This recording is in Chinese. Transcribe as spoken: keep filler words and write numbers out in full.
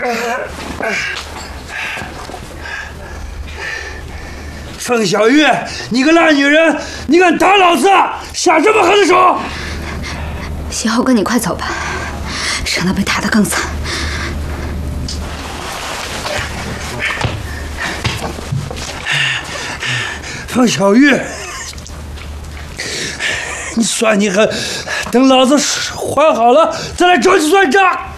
冯小玉，你个烂女人，你敢打老子，下这么狠的手！ 谢侯哥，你快走吧，省得被打得更惨。 冯小玉，你算你狠，等老子还好了再来找你算账。